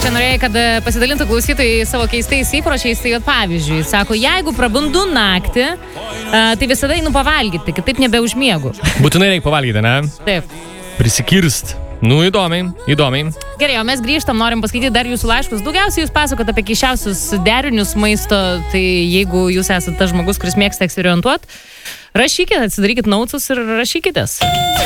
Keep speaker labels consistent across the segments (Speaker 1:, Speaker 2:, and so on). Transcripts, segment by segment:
Speaker 1: čia norėjai, kad pasidalintų klausytojai savo keistais įpročiais. Tai pavyzdžiui, sako, jeigu prabundu naktį, tai visada einu pavalgyti, kitaip nebeužmiegu.
Speaker 2: Būtinai reikia pavalgyti, ne?
Speaker 1: Taip.
Speaker 2: Prisikirst. Nu, įdomiai.
Speaker 1: Gerai, o mes grįžtam, norim paskaityti dar jūsų laiškus. Daugiausiai jūs pasakot apie keiščiausius derinius maisto, tai jeigu jūs esate tas žmogus, kuris mėgsta eksperimentuot, rašykite, atsidarykit naucus ir rašykitės.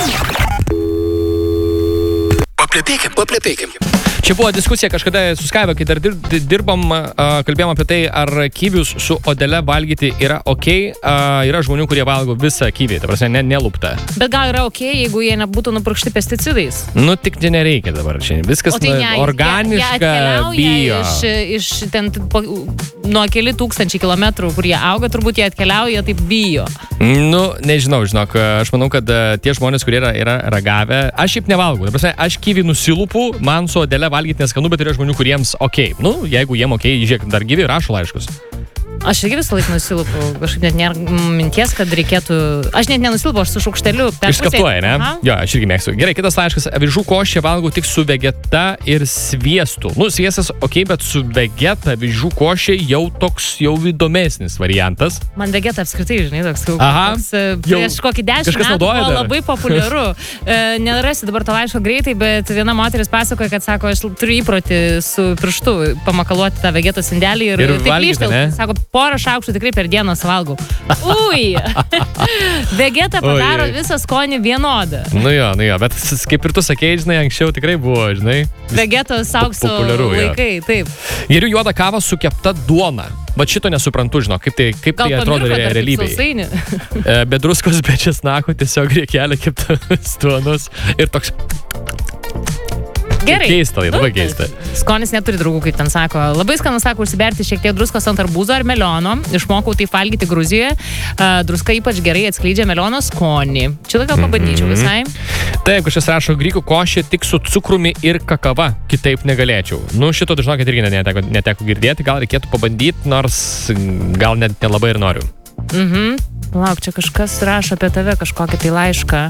Speaker 3: Paplepėkim.
Speaker 2: Čia buvo diskusija kažkada su Skype, kai dar dirbam, kalbėjom apie tai, ar kivius su odele valgyti yra okei. Yra žmonių, kurie valgo visą kivį, ta prasme, nelupta.
Speaker 1: Bet gal yra okei, jeigu jie nebūtų nupurkšti pesticidais?
Speaker 2: Nu, tik nereikia dabar čia. Viskas organiška, bio.
Speaker 1: Iš ten nuo keli tūkstančiai kilometrų, kur jie auga, turbūt jie atkeliauja taip bio.
Speaker 2: Nu, nežinau, žinok, aš manau, kad tie žmonės, kurie yra ragavę, aš šiaip nevalgau. Ta prasme, aš kivį nusilupu, man su odele valgyti neskanu, bet yra žmonių, kuriems okei. Nu, jeigu jiem okei, žiūrėk, dar gyvi rašo laiškus.
Speaker 1: Aš irgi visą laiką nusilupu, kažkaip net nėra minties, kad reikėtų... Aš net nenusilupu, aš su šaukšteliu.
Speaker 2: Išskaptuoja, ne? Aha. Jo, aš irgi mėgstu. Gerai, kitas laiškas. Avižų košę valgau tik su vegeta ir sviestu. Nu, sviestas okei, bet su vegeta avižų košė jau toks jau įdomesnis variantas.
Speaker 1: Man vegeta apskritai, žinai, toks
Speaker 2: prieš
Speaker 1: kokį 10 metų buvo labai populiaru. Nerasi dabar to laiško greitai, bet viena moteris pasakoja, kad sako, aš turiu įprotį su pirštu pamakaluoti tą vegetos indelį ir taip lyžtelti. Sako, porą šaukštų tikrai per dieną suvalgau. Ui! Vegeta padaro visą skonį vienodą.
Speaker 2: Nu jo, bet kaip ir tu sakei, žinai, anksčiau tikrai buvo, žinai.
Speaker 1: Vegetos aukso laikai, taip.
Speaker 2: Geriu juodą kavą su kepta duona. Bet šito nesuprantu, žinok, kaip tai atrodo realybėje. Be druskos, be česnako, tiesiog riekelė keptos duonos ir toks...
Speaker 1: Gerai.
Speaker 2: Keista, labai keista.
Speaker 1: Skonis neturi draugų, kaip ten sako. Labai skanu, sako, užsiberti šiek tiek druskos ant arbūzo ar meliono. Išmokau tai valgyti Gruzijoje. Druska ypač gerai atskleidžia meliono skonį. Čia gal pabandyčiau visai.
Speaker 2: Taip, kažkas rašo, grikų košė tik su cukrumi ir kakava. Kitaip negalėčiau. Nu, šito, žinokit, irgi neteko girdėti. Gal reikėtų pabandyti, nors gal net nelabai ir noriu.
Speaker 1: Lauk, čia kažkas rašo apie tave kažkokį tai laišką.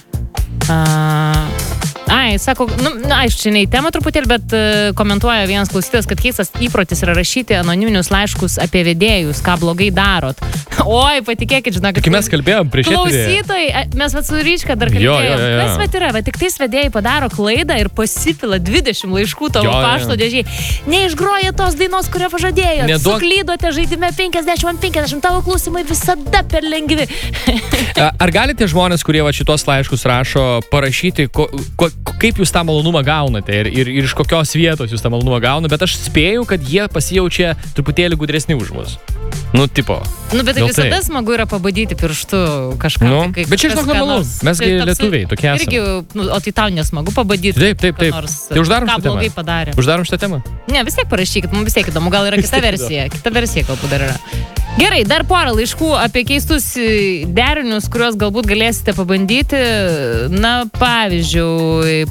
Speaker 1: Sako, aišku, čia ne į temą truputėlį, bet komentuoja vienas klausytojas, kad keistas įprotis yra rašyti anoniminius laiškus apie vedėjus, ką blogai darot. Oi, patikėkit, žinokit.
Speaker 2: Tik mes kalbėjom prieš
Speaker 1: klausytojai, mes su Ryčka dar kalbėjom. Kas yra, tik tais vedėjai padaro klaidą ir pasipila 20 laiškų tavo pašto dėžiai. Neišgroja tos dainos, kurią pažadėjot. Suklydote žaidime 50/50, tavo klausimai visada per lengvi.
Speaker 2: Ar galite žmonės, kurie šitos laiškus rašo, parašyti, kaip jūs tą malonumą gaunate ir iš kokios vietos jūs tą malonumą gaunate, bet aš spėju, kad jie pasijaučia truputėlį gudresni už mus. Nu, tipo.
Speaker 1: Bet tai visada smagu yra pabadyti pirštu kažką.
Speaker 2: Bet čia žinok normalu, mesgi lietuviai tokie esame.
Speaker 1: Irgi, o tai tau nesmagu pabadyti.
Speaker 2: Taip. Tai uždarom šitą temą.
Speaker 1: Padarė.
Speaker 2: Uždarom šitą temą.
Speaker 1: Ne, vis tiek parašykit, mums vis tiek įdomu, gal yra kita versija. Kita versija galbūt dar yra. Gerai, dar porą laiškų apie keistus derinius, kuriuos galbūt galėsite pabandyti. Na, pavyzdžiui.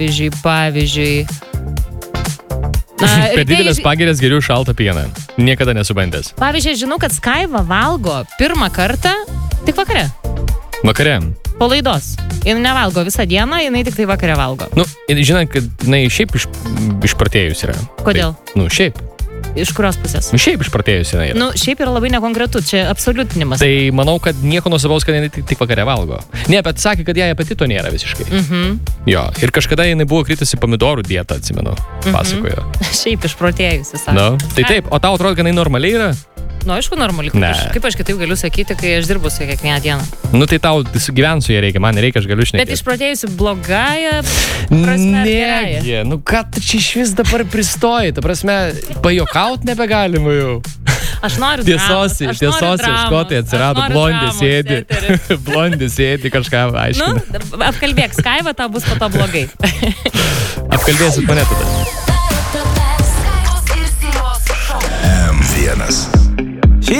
Speaker 2: Per didelės pagirės geriu šaltą pieną. Niekada nesubandęs.
Speaker 1: Pavyzdžiui, žinau, kad Skaiva valgo pirmą kartą tik vakare.
Speaker 2: Vakare?
Speaker 1: Po laidos. Jis nevalgo visą dieną, jinai tik tai vakare valgo.
Speaker 2: Nu, žinai, kad jinai šiaip išprotėjus yra.
Speaker 1: Kodėl?
Speaker 2: Tai, šiaip.
Speaker 1: Iš kurios pusės?
Speaker 2: Šiaip išprotėjus jinai yra.
Speaker 1: Šiaip yra labai nekonkretu, čia absoliutinimas.
Speaker 2: Tai manau, kad nieko nuostabaus, kad jinai tik vakare valgo. Ne, bet sakė, kad jai apetito nėra visiškai. Jo, ir kažkada jinai buvo kritusi pomidorų dietą, atsimenu, pasakojo. Šiaip
Speaker 1: išprotėjusi, sako.
Speaker 2: Tai taip, o tau atrodo, kad jinai normaliai yra?
Speaker 1: Nu, aišku, normaliai. Kaip aš kitaip galiu sakyti, kai aš dirbu su kiekvieną dieną.
Speaker 2: Nu, tai tau gyvensu jie reikia, man nereikia, aš galiu šnekėti.
Speaker 1: Bet išprotėjusi blogąją prasme.
Speaker 2: Negi, nu ką tu čia iš vis dabar pristoji, ta prasme, pajuokaut nebegalima jau.
Speaker 1: Aš noriu
Speaker 2: dramos. Tiesos ieškotai atsirado, blondė sėdi kažką aiškina.
Speaker 1: Nu, apkalbėk Skaiva, tau bus po to blogai.
Speaker 2: Apkalbėsit mane tada.
Speaker 3: M1